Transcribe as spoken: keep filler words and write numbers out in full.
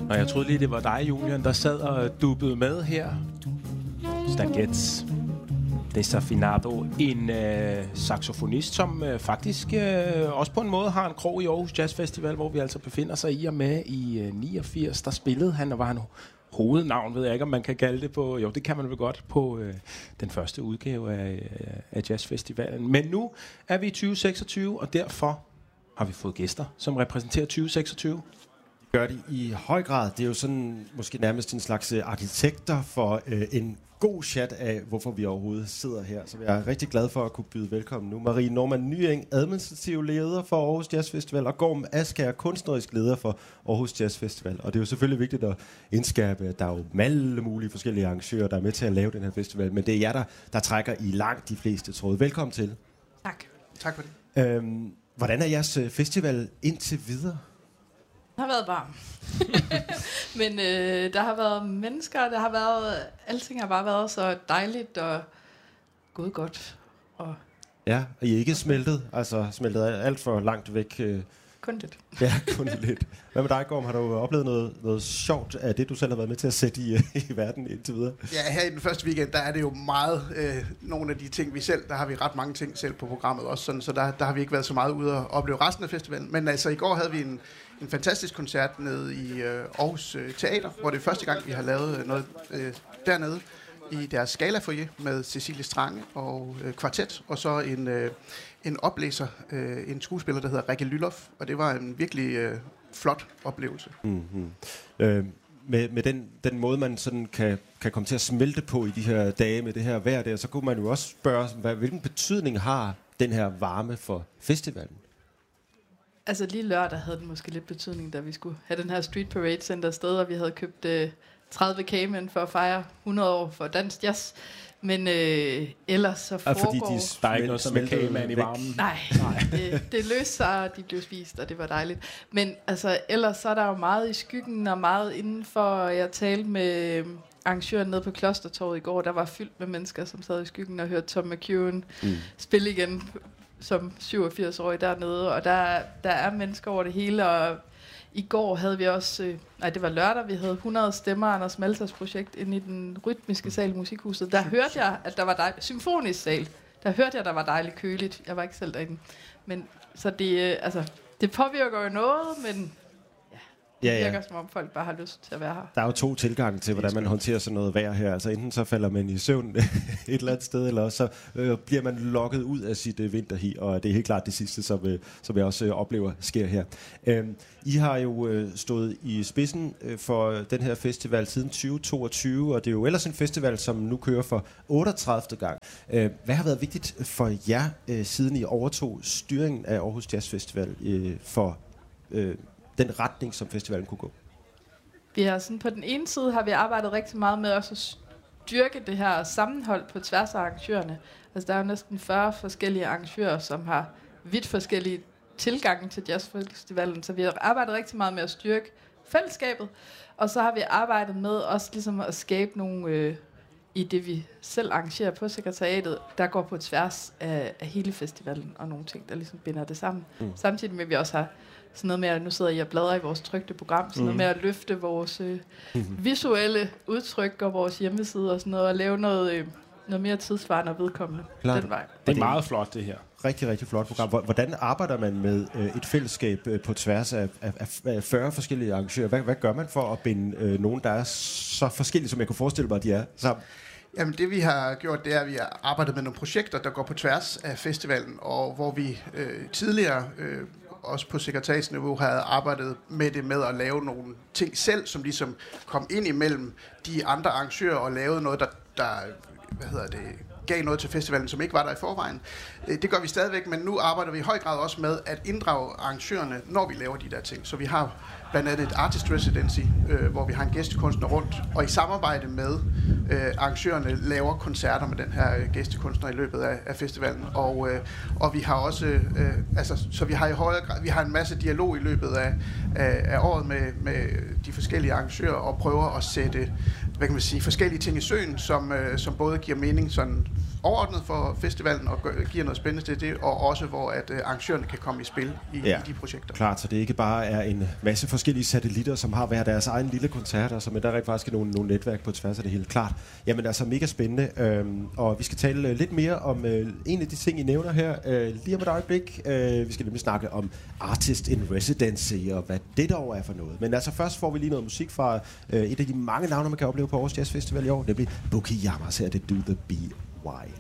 Og jeg troede lige, det var dig, Julian, der sad og dubbede med her. Stan Getz. Desafinado. En øh, saxofonist, som øh, faktisk øh, også på en måde har en krog i Aarhus Jazz Festival, hvor vi altså befinder sig i og med i øh, niogfirs. Der spillede han, og var han hovednavn, ved jeg ikke, om man kan kalde det på. Jo, det kan man vel godt på øh, den første udgave af, af Jazzfestivalen. Men nu er vi i tyve seksogtyve, og derfor har vi fået gæster, som repræsenterer tyve seksogtyve. Gør de i høj grad. Det er jo sådan måske nærmest en slags arkitekter for øh, en god chat af, hvorfor vi overhovedet sidder her. Så jeg er rigtig glad for at kunne byde velkommen nu. Marie Norman Nyeng, administrativ leder for Aarhus Jazz Festival, og Gorm Askær, kunstnerisk leder for Aarhus Jazz Festival. Og det er jo selvfølgelig vigtigt at indskærpe, at der er jo alle mulige forskellige arrangører, der er med til at lave den her festival. Men det er jer, der, der trækker i langt de fleste tråde. Velkommen til. Tak. Tak for det. Øhm, hvordan er jeres festival indtil videre? Det har været varm. Men øh, der har været mennesker, der har været... Alting har bare været så dejligt og gået godt. Og ja, og I er ikke smeltet? Altså smeltet alt for langt væk? Øh. Kun lidt. Ja, kun lidt. Hvad med dig, Gorm? Har du oplevet noget, noget sjovt af det, du selv har været med til at sætte i, i verden indtil videre? Ja, her i den første weekend, der er det jo meget øh, nogle af de ting, vi selv... Der har vi ret mange ting selv på programmet også, sådan, så der, der har vi ikke været så meget ude og opleve resten af festivalen. Men altså, i går havde vi en, en fantastisk koncert nede i øh, Aarhus øh, Teater, hvor det er første gang, vi har lavet noget øh, dernede i deres Scala-foyer med Cecilie Strange og øh, kvartet, og så en... Øh, en oplæser, øh, en skuespiller, der hedder Rikke Lylloff, og det var en virkelig øh, flot oplevelse. Mm-hmm. Øh, med med den, den måde, man sådan kan, kan komme til at smelte på i de her dage med det her vejr der, så kunne man jo også spørge, hvad, hvilken betydning har den her varme for festivalen? Altså lige lørdag havde den måske lidt betydning, da vi skulle have den her Street Parade Center sted, og vi havde købt øh, tredive Cayman for at fejre hundrede år for dansk jazz. Men øh, ellers så foregår... Fordi de der er ikke noget som en kagemand i varmen. Nej, det, det løste sig, og de blev spist, og det var dejligt. Men altså, ellers så er der jo meget i skyggen, og meget indenfor. Jeg talte med arrangøren nede på Klostertorvet i går, der var fyldt med mennesker, som sad i skyggen og hørte Tom McEwen mm. spille igen som syvogfirs-årig dernede. Og der, der er mennesker over det hele, og i går havde vi også, øh, nej det var lørdag, vi havde hundrede stemmer, Anders Maltas projekt inde i den rytmiske sal i Musikhuset. Der hørte jeg, at der var dejligt, symfonisk sal, der hørte jeg, der var dejligt køligt. Jeg var ikke selv derinde. Men så det, øh, altså, det påvirker jo noget, men ja, det ja, virker ja. som om folk bare har lyst til at være her. Der er jo to tilgange til, hvordan man håndterer sådan noget vejr her. Altså enten så falder man i søvn et eller andet sted, eller så øh, bliver man lokket ud af sit øh, vinterhi, og det er helt klart det sidste, som, øh, som jeg også øh, oplever sker her. Øh, I har jo øh, stået i spidsen øh, for den her festival siden tyve toogtyve, og det er jo ellers en festival, som nu kører for otteogtredivte gang. Øh, hvad har været vigtigt for jer, øh, siden I overtog styringen af Aarhus Jazz Festival øh, for... Øh, den retning, som festivalen kunne gå? Vi har sådan, på den ene side har vi arbejdet rigtig meget med også at styrke det her sammenhold på tværs af arrangørerne. Altså der er jo næsten fyrre forskellige arrangører, som har vidt forskellige tilgange til jazzfestivalen, så vi har arbejdet rigtig meget med at styrke fællesskabet, og så har vi arbejdet med også ligesom at skabe nogle øh, i det, vi selv arrangerer på sekretariatet, der går på tværs af, af hele festivalen, og nogle ting, der ligesom binder det sammen. Mm. Samtidig med, at vi også har sådan noget med, at nu sidder jeg og bladrer i vores trykte program, sådan mm. noget med at løfte vores øh, mm-hmm. visuelle udtryk og vores hjemmeside og sådan noget, og lave noget, øh, noget mere tidsvarende og vedkommende Klart. Den vej. Det er meget flot, det her. Rigtig, rigtig flot program. Hvordan arbejder man med øh, et fællesskab øh, på tværs af, af, af fyrre forskellige arrangører? Hvad, hvad gør man for at binde øh, nogen, der er så forskellige, som jeg kunne forestille mig, at de er sammen? Jamen det vi har gjort, det er, at vi har arbejdet med nogle projekter, der går på tværs af festivalen, og hvor vi øh, tidligere... Øh, også på sekretariatsniveau havde arbejdet med det med at lave nogle ting selv, som ligesom kom ind imellem de andre arrangører og lavede noget, der, der hvad hedder det, gav noget til festivalen, som ikke var der i forvejen. Det gør vi stadigvæk, men nu arbejder vi i høj grad også med at inddrage arrangørerne, når vi laver de der ting. Så vi har blandt andet et artist residency, øh, hvor vi har en gæstekunstner rundt, og i samarbejde med øh, arrangørerne laver koncerter med den her øh, gæstekunstner i løbet af, af festivalen. Og, øh, og vi har også, øh, altså, så vi har i højere grad, vi har en masse dialog i løbet af, af, af året med, med de forskellige arrangører, og prøver at sætte, hvad kan man sige, forskellige ting i søen, som, øh, som både giver mening sådan overordnet for festivalen og gør, giver noget spændende til det, og også hvor at øh, arrangørerne kan komme i spil i, ja, i de projekter. Klart, så det ikke bare er en masse forskellige satellitter, som har hver deres egen lille koncerter, så men der er faktisk nogle, nogle netværk på tværs af det hele. Klart. Jamen altså mega spændende, øhm, og vi skal tale lidt mere om øh, en af de ting, I nævner her øh, lige om et øjeblik. Øh, vi skal nemlig snakke om Artist in Residency og hvad det dog er for noget. Men altså først får vi lige noget musik fra øh, et af de mange navne, man kan opleve på Aarhus Jazz Festival i år, nemlig Buki Yamas. Her det Do The B Y.